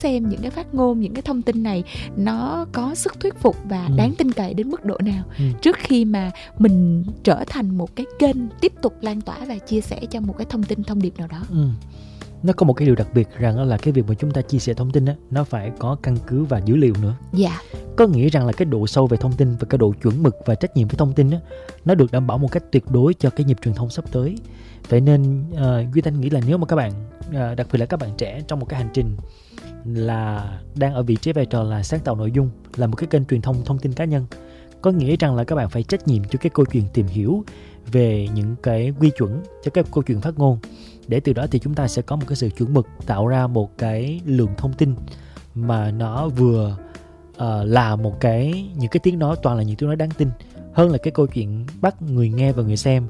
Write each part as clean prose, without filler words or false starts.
xem những cái phát ngôn, những cái thông tin này nó có sức thuyết phục và đáng tin cậy đến mức độ nào trước khi mà mình trở thành một cái kênh tiếp tục lan tỏa và chia sẻ cho một cái thông điệp nào đó. Nó có một cái điều đặc biệt rằng là cái việc mà chúng ta chia sẻ thông tin á, nó phải có căn cứ và dữ liệu nữa. Dạ. Có nghĩa rằng là cái độ sâu về thông tin và cái độ chuẩn mực và trách nhiệm với thông tin á, nó được đảm bảo một cách tuyệt đối cho cái nhịp truyền thông sắp tới. Vậy nên Duy Thanh nghĩ là nếu mà các bạn, đặc biệt là các bạn trẻ trong một cái hành trình là đang ở vị trí vai trò là sáng tạo nội dung, là một cái kênh truyền thông tin cá nhân, có nghĩa rằng là các bạn phải trách nhiệm cho cái câu chuyện tìm hiểu về những cái quy chuẩn cho cái câu chuyện phát ngôn, để từ đó thì chúng ta sẽ có một cái sự chuẩn mực, tạo ra một cái lượng thông tin mà nó vừa là một cái, những cái tiếng nói toàn là những tiếng nói đáng tin, hơn là cái câu chuyện bắt người nghe và người xem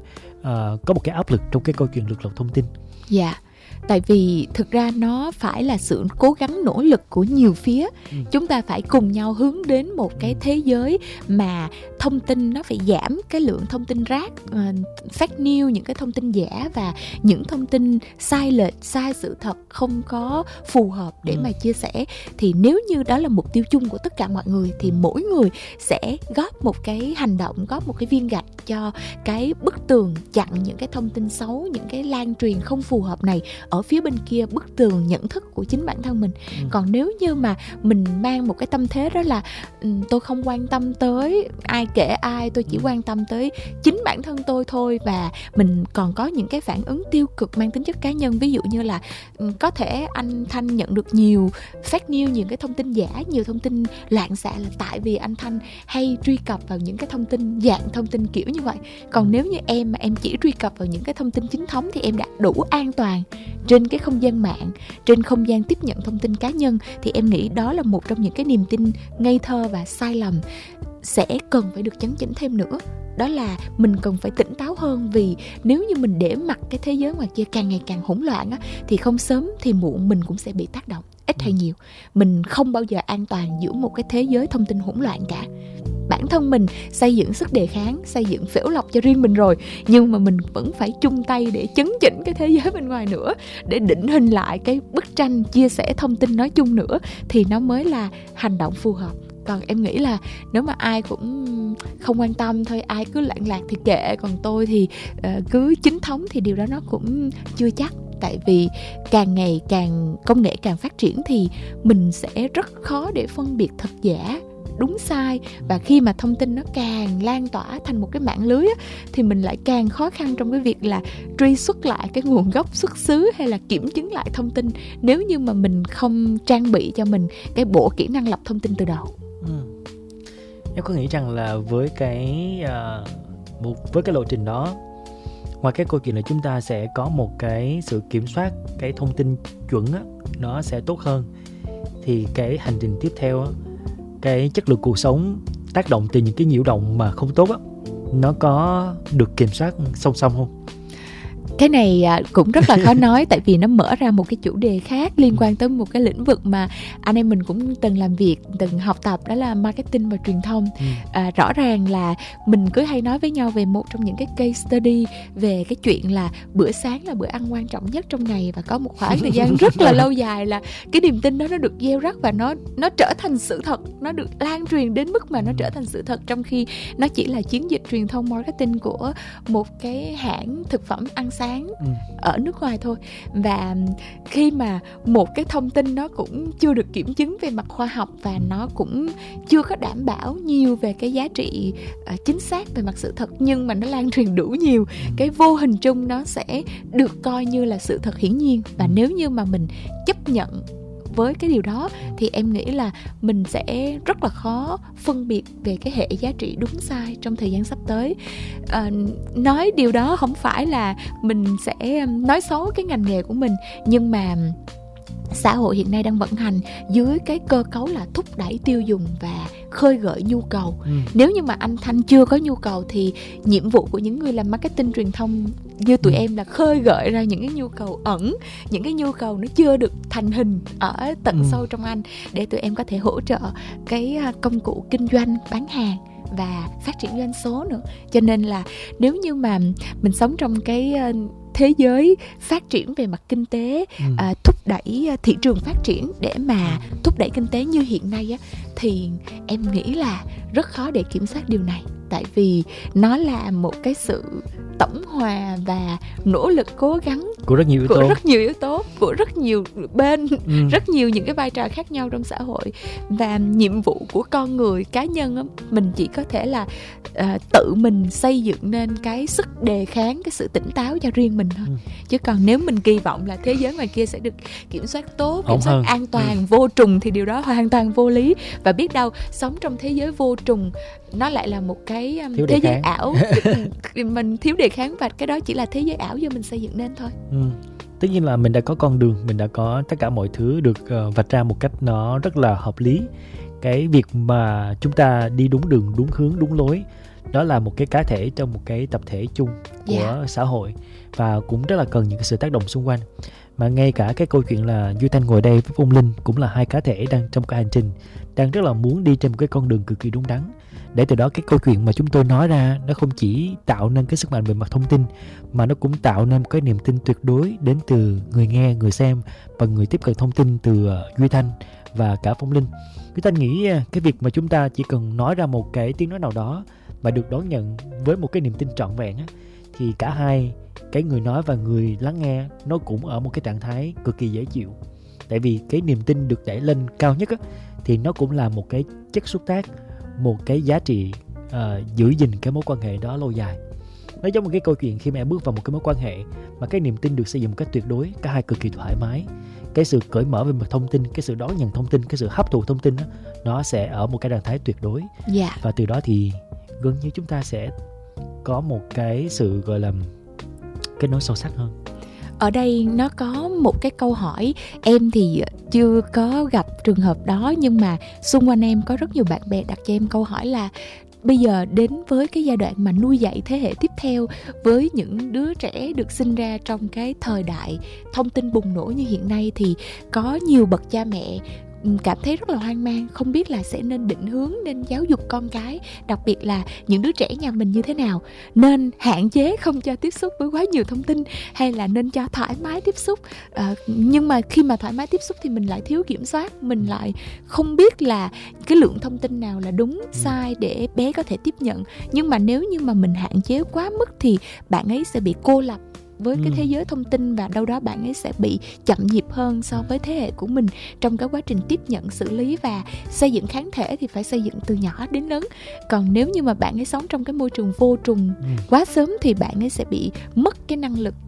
có một cái áp lực trong cái câu chuyện lược lọc thông tin. Dạ. Tại vì thực ra nó phải là sự cố gắng nỗ lực của nhiều phía. Chúng ta phải cùng nhau hướng đến một cái thế giới mà thông tin nó phải giảm cái lượng thông tin rác, fake news, những cái thông tin giả và những thông tin sai lệch, sai sự thật, không có phù hợp để mà chia sẻ. Thì nếu như đó là mục tiêu chung của tất cả mọi người thì mỗi người sẽ góp một cái hành động, góp một cái viên gạch cho cái bức tường chặn những cái thông tin xấu, những cái lan truyền không phù hợp này ở phía bên kia bức tường nhận thức của chính bản thân mình. Còn nếu như mà mình mang một cái tâm thế đó là tôi không quan tâm tới ai kể ai, tôi chỉ quan tâm tới chính bản thân tôi thôi, và mình còn có những cái phản ứng tiêu cực mang tính chất cá nhân, ví dụ như là có thể anh Thanh nhận được nhiều fake news, nhiều cái thông tin giả, nhiều thông tin loạn xạ là tại vì anh Thanh hay truy cập vào những cái thông tin dạng thông tin kiểu như vậy. Còn nếu như em mà em chỉ truy cập vào những cái thông tin chính thống thì em đã đủ an toàn trên cái không gian mạng, trên không gian tiếp nhận thông tin cá nhân, thì em nghĩ đó là một trong những cái niềm tin ngây thơ và sai lầm sẽ cần phải được chấn chỉnh thêm nữa. Đó là mình cần phải tỉnh táo hơn, vì nếu như mình để mặc cái thế giới ngoài kia càng ngày càng hỗn loạn á, thì không sớm thì muộn mình cũng sẽ bị tác động, ít hay nhiều. Mình không bao giờ an toàn giữa một cái thế giới thông tin hỗn loạn cả. Bản thân mình xây dựng sức đề kháng, xây dựng phễu lộc cho riêng mình rồi, nhưng mà mình vẫn phải chung tay để chấn chỉnh cái thế giới bên ngoài nữa, để định hình lại cái bức tranh chia sẻ thông tin nói chung nữa, thì nó mới là hành động phù hợp. Còn em nghĩ là nếu mà ai cũng không quan tâm thôi, ai cứ lạng lạc thì kệ, còn tôi thì cứ chính thống, thì điều đó nó cũng chưa chắc. Tại vì càng ngày càng công nghệ càng phát triển thì mình sẽ rất khó để phân biệt thật giả, đúng sai. Và khi mà thông tin nó càng lan tỏa thành một cái mạng lưới á, thì mình lại càng khó khăn trong cái việc là truy xuất lại cái nguồn gốc xuất xứ hay là kiểm chứng lại thông tin, nếu như mà mình không trang bị cho mình cái bộ kỹ năng lọc thông tin từ đầu. Em có nghĩ rằng là với cái lộ trình đó, ngoài cái câu chuyện là chúng ta sẽ có một cái sự kiểm soát cái thông tin chuẩn á, nó sẽ tốt hơn, thì cái hành trình tiếp theo á, cái chất lượng cuộc sống tác động từ những cái nhiễu động mà không tốt á, nó có được kiểm soát song song không? Cái này cũng rất là khó nói, tại vì nó mở ra một cái chủ đề khác liên quan tới một cái lĩnh vực mà anh em mình cũng từng làm việc, từng học tập, đó là marketing và truyền thông. Rõ ràng là mình cứ hay nói với nhau về một trong những cái case study về cái chuyện là bữa sáng là bữa ăn quan trọng nhất trong ngày, và có một khoảng thời gian rất là lâu dài là cái niềm tin đó nó được gieo rắc và nó trở thành sự thật, nó được lan truyền đến mức mà nó trở thành sự thật, trong khi nó chỉ là chiến dịch truyền thông marketing của một cái hãng thực phẩm ăn sáng ở nước ngoài thôi. Và khi mà một cái thông tin nó cũng chưa được kiểm chứng về mặt khoa học, và nó cũng chưa có đảm bảo nhiều về cái giá trị chính xác về mặt sự thật, nhưng mà nó lan truyền đủ nhiều, cái vô hình chung nó sẽ được coi như là sự thật hiển nhiên. Và nếu như mà mình chấp nhận với cái điều đó thì em nghĩ là mình sẽ rất là khó phân biệt về cái hệ giá trị đúng sai trong thời gian sắp tới. Nói điều đó không phải là mình sẽ nói xấu cái ngành nghề của mình, nhưng mà xã hội hiện nay đang vận hành dưới cái cơ cấu là thúc đẩy tiêu dùng và khơi gợi nhu cầu. Nếu như mà anh Thanh chưa có nhu cầu thì nhiệm vụ của những người làm marketing truyền thông như tụi em là khơi gợi ra những cái nhu cầu ẩn, những cái nhu cầu nó chưa được thành hình ở tận sâu trong anh, để tụi em có thể hỗ trợ cái công cụ kinh doanh, bán hàng và phát triển doanh số nữa. Cho nên là nếu như mà mình sống trong cái thế giới phát triển về mặt kinh tế, thúc đẩy thị trường phát triển để mà thúc đẩy kinh tế như hiện nay á, thì em nghĩ là rất khó để kiểm soát điều này. Tại vì nó là một cái sự tổng hòa và nỗ lực cố gắng của rất nhiều yếu tố, của rất nhiều bên, rất nhiều những cái vai trò khác nhau trong xã hội. Và nhiệm vụ của con người cá nhân á, mình chỉ có thể là tự mình xây dựng nên cái sức đề kháng, cái sự tỉnh táo cho riêng mình thôi. Chứ còn nếu mình kỳ vọng là thế giới ngoài kia sẽ được kiểm soát tốt, kiểm soát an toàn, vô trùng, thì điều đó hoàn toàn vô lý. Và biết đâu sống trong thế giới vô trùng nó lại là một cái thế giới ảo. Mình thiếu đề kháng, và cái đó chỉ là thế giới ảo do mình xây dựng nên thôi. Tất nhiên là mình đã có con đường, mình đã có tất cả mọi thứ được vạch ra một cách nó rất là hợp lý. Cái việc mà chúng ta đi đúng đường, đúng hướng, đúng lối, đó là một cái cá thể trong một cái tập thể chung của xã hội, và cũng rất là cần những cái sự tác động xung quanh. Mà ngay cả cái câu chuyện là Duy Thanh ngồi đây với Phong Linh cũng là hai cá thể đang trong cái hành trình, đang rất là muốn đi trên một cái con đường cực kỳ đúng đắn. Để từ đó cái câu chuyện mà chúng tôi nói ra nó không chỉ tạo nên cái sức mạnh về mặt thông tin, mà nó cũng tạo nên một cái niềm tin tuyệt đối đến từ người nghe, người xem và người tiếp cận thông tin từ Duy Thanh và cả Phong Linh. Duy Thanh nghĩ cái việc mà chúng ta chỉ cần nói ra một cái tiếng nói nào đó mà được đón nhận với một cái niềm tin trọn vẹn á, thì cả hai, cái người nói và người lắng nghe, nó cũng ở một cái trạng thái cực kỳ dễ chịu. Tại vì cái niềm tin được đẩy lên cao nhất á, thì nó cũng là một cái chất xúc tác, một cái giá trị giữ gìn cái mối quan hệ đó lâu dài. Nó giống một cái câu chuyện khi mà em bước vào một cái mối quan hệ mà cái niềm tin được xây dựng một cách tuyệt đối, cả hai cực kỳ thoải mái, cái sự cởi mở về mặt thông tin, cái sự đón nhận thông tin, cái sự hấp thụ thông tin đó, nó sẽ ở một cái trạng thái tuyệt đối. Và từ đó thì gần như chúng ta sẽ có một cái sự gọi là kết nối sâu sắc hơn. Ở đây nó có một cái câu hỏi, em thì chưa có gặp trường hợp đó, nhưng mà xung quanh em có rất nhiều bạn bè đặt cho em câu hỏi là bây giờ đến với cái giai đoạn mà nuôi dạy thế hệ tiếp theo, với những đứa trẻ được sinh ra trong cái thời đại thông tin bùng nổ như hiện nay, thì có nhiều bậc cha mẹ cảm thấy rất là hoang mang, không biết là sẽ nên định hướng, nên giáo dục con cái, đặc biệt là những đứa trẻ nhà mình như thế nào, nên hạn chế không cho tiếp xúc với quá nhiều thông tin, hay là nên cho thoải mái tiếp xúc. Nhưng mà khi mà thoải mái tiếp xúc thì mình lại thiếu kiểm soát, mình lại không biết là cái lượng thông tin nào là đúng, sai để bé có thể tiếp nhận. Nhưng mà nếu như mà mình hạn chế quá mức thì bạn ấy sẽ bị cô lập với cái thế giới thông tin, và đâu đó bạn ấy sẽ bị chậm nhịp hơn so với thế hệ của mình trong cái quá trình tiếp nhận, xử lý và xây dựng kháng thể thì phải xây dựng từ nhỏ đến lớn. Còn nếu như mà bạn ấy sống trong cái môi trường vô trùng quá sớm thì bạn ấy sẽ bị mất cái năng lực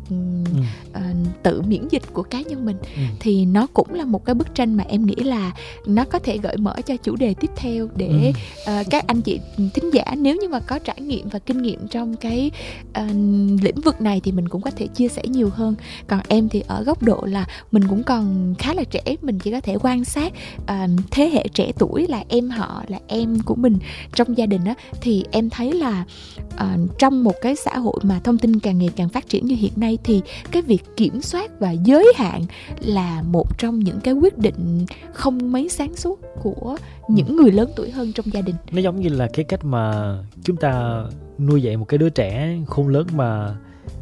tự miễn dịch của cá nhân mình. Thì nó cũng là một cái bức tranh mà em nghĩ là nó có thể gợi mở cho chủ đề tiếp theo để các anh chị thính giả, nếu như mà có trải nghiệm và kinh nghiệm trong cái lĩnh vực này thì mình cũng có thể chia sẻ nhiều hơn. Còn em thì ở góc độ là mình cũng còn khá là trẻ, mình chỉ có thể quan sát thế hệ trẻ tuổi là em họ, là em của mình trong gia đình á, thì em thấy là trong một cái xã hội mà thông tin càng ngày càng phát triển như hiện nay thì cái việc kiểm soát và giới hạn là một trong những cái quyết định không mấy sáng suốt của những người lớn tuổi hơn trong gia đình. Nó giống như là cái cách mà chúng ta nuôi dạy một cái đứa trẻ khôn lớn mà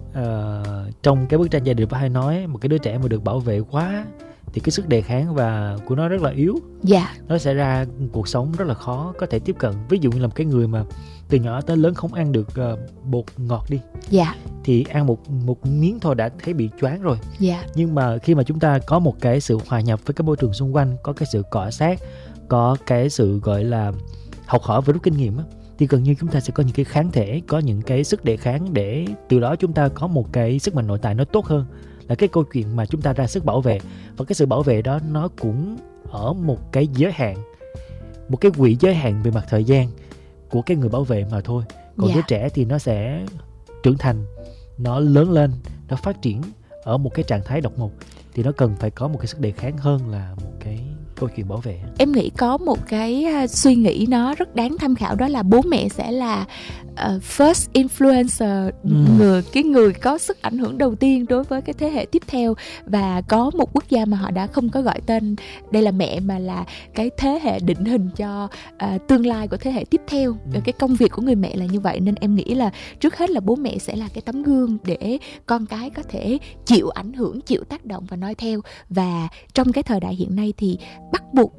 trong cái bức tranh gia đình có hay nói một cái đứa trẻ mà được bảo vệ quá thì cái sức đề kháng và của nó rất là yếu. Nó sẽ ra cuộc sống rất là khó có thể tiếp cận. Ví dụ như là một cái người mà từ nhỏ tới lớn không ăn được bột ngọt đi, thì ăn một miếng thôi đã thấy bị choáng rồi. Nhưng mà khi mà chúng ta có một cái sự hòa nhập với cái môi trường xung quanh, có cái sự cọ sát, có cái sự gọi là học hỏi và rút kinh nghiệm á, thì gần như chúng ta sẽ có những cái kháng thể, có những cái sức đề kháng để từ đó chúng ta có một cái sức mạnh nội tại nó tốt hơn. Là cái câu chuyện mà chúng ta ra sức bảo vệ, và cái sự bảo vệ đó nó cũng ở một cái giới hạn, một cái quỹ giới hạn về mặt thời gian của cái người bảo vệ mà thôi. Còn đứa trẻ thì nó sẽ trưởng thành, nó lớn lên, nó phát triển ở một cái trạng thái độc mộc, thì nó cần phải có một cái sức đề kháng hơn là một cái câu chuyện bảo vệ. Em nghĩ có một cái suy nghĩ nó rất đáng tham khảo, đó là bố mẹ sẽ là first influencer, cái người có sức ảnh hưởng đầu tiên đối với cái thế hệ tiếp theo. Và có một quốc gia mà họ đã không có gọi tên đây là mẹ, mà là cái thế hệ định hình cho tương lai của thế hệ tiếp theo. Cái công việc của người mẹ là như vậy, nên em nghĩ là trước hết là bố mẹ sẽ là cái tấm gương để con cái có thể chịu ảnh hưởng, chịu tác động và noi theo. Và trong cái thời đại hiện nay thì bắt buộc